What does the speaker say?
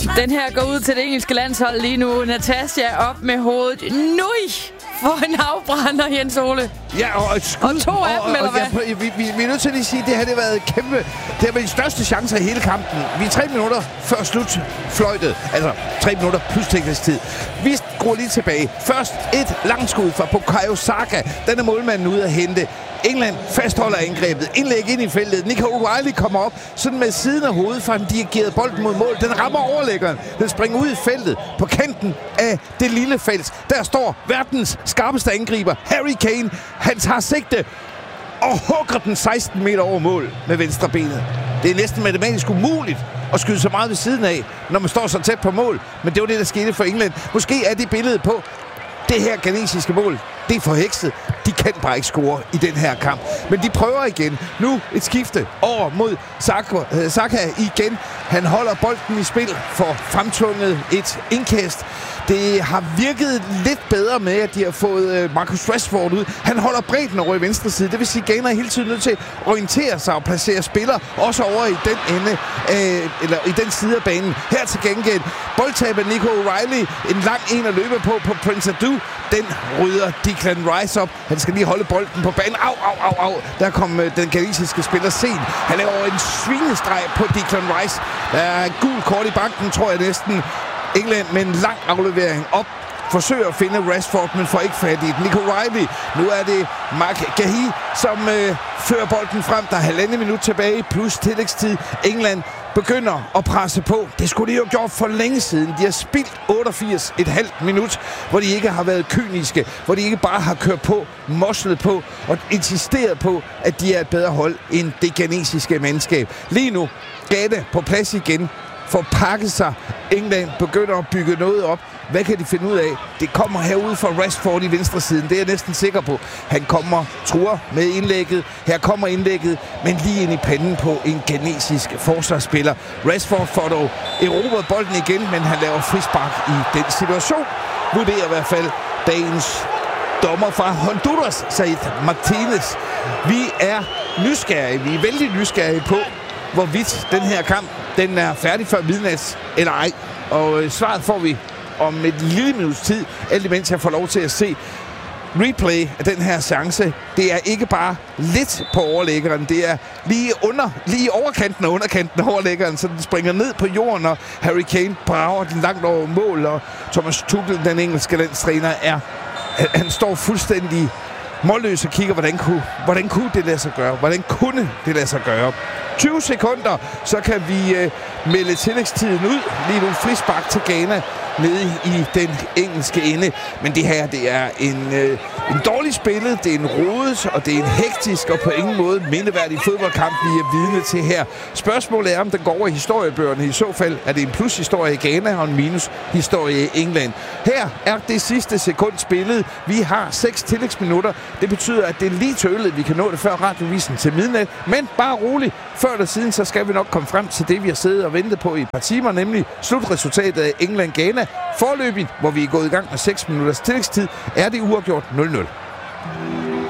Den her går ud til det engelske landshold lige nu. Natasja op med hovedet. Nui! For en afbrænder, Jens Ole. Ja, og 2 af dem, eller hvad? Vi er nødt til at sige, at det her det har været kæmpe. Det har været de største chancer i hele kampen. Vi er 3 minutter før slutfløjtet. Altså 3 minutter plus teknisk tid. Vi skruer lige tilbage. Først et langskud fra Bukayo Saka. Den er målmanden ude at hente. England fastholder angrebet. Indlæg ind i feltet. Nico O'Reilly kommer op sådan med siden af hovedet fra den dirigerede bold mod mål. Den rammer overlæggeren. Den springer ud i feltet på kanten af det lille felt. Der står verdens skarpeste angriber, Harry Kane. Han tager sigte og hugger den 16 meter over mål med venstre benet. Det er næsten matematisk umuligt at skyde så meget ved siden af, når man står så tæt på mål. Men det var det, der skete for England. Måske er det billedet på det her ghanesiske mål. Det er forhekset. De kan bare ikke score i den her kamp. Men de prøver igen. Nu et skifte over mod Saka igen. Han holder bolden i spil for fremtvunget et indkast. Det har virket lidt bedre med, at de har fået Marcus Rashford ud. Han holder bredden over i venstre side. Det vil sige, at Ghana er hele tiden nødt til at orientere sig og placere spillere også over i den ende, eller i den side af banen. Her til gengæld boldtab af Nico O'Reilly. En lang en at løbe på Prince Adu. Den rydder Declan Rice op. Han skal lige holde bolden på banen. Au. Der kom den ghanesiske spiller sent. Han laver en svinestreg på Declan Rice. Der er gul kort i banken, tror jeg næsten. England med en lang aflevering op. Forsøger at finde Rashford, men får ikke fat i det. Nico O'Reilly. Nu er det Mark Gahi, som fører bolden frem. Der er 1,5 minut tilbage, plus tillægstid. England begynder at presse på. Det skulle de jo gjort for længe siden. De har spildt 88,5 minut, hvor de ikke har været kyniske. Hvor de ikke bare har kørt på, moslet på og insisteret på, at de er et bedre hold end det ghanesiske mandskab. Lige nu, Ghana på plads igen. For pakket sig. England begynder at bygge noget op. Hvad kan de finde ud af? Det kommer herude fra Rashford i venstre siden. Det er jeg næsten sikker på. Han truer med indlægget. Her kommer indlægget, men lige ind i panden på en ghanesisk forsvarsspiller. Rashford får dog erobret bolden igen, men han laver frispark i den situation. Vurderer i hvert fald dagens dommer fra Honduras, Said Martinez. Vi er nysgerrige. Vi er vældig nysgerrige på, hvorvidt den her kamp den er færdig før midnat eller ej. Og svaret får vi om et lille minuts tid, alt imens jeg får lov til at se replay af den her chance. Det er ikke bare lidt på overlæggeren, det er lige overkanten og underkanten af overlæggeren, så den springer ned på jorden, og Harry Kane brager den langt over mål, og Thomas Tuchel, den engelske landstræner, han står fuldstændig målløs og kigger, hvordan kunne det lade sig gøre? Hvordan kunne det lade sig gøre? 20 sekunder, så kan vi melde tillægstiden ud. Lige nu frispark til Ghana nede i den engelske ende. Men det her, det er en dårlig spillet, det er en rodet, og det er en hektisk og på ingen måde mindeværdig fodboldkamp, vi er vidne til her. Spørgsmålet er, om den går over i historiebøgerne. I så fald er det en plushistorie i Ghana og en minushistorie i England. Her er det sidste sekund spillet. Vi har 6 tillægsminutter. Det betyder, at det er lige tølet, vi kan nå det før radiovisen til midnat. Men bare roligt. Før eller siden, så skal vi nok komme frem til det, vi har siddet og ventet på i et par timer, nemlig slutresultatet af England-Ghana. Forløbigt, hvor vi er gået i gang med 6 minutters tillægstid, er det uafgjort 0-0.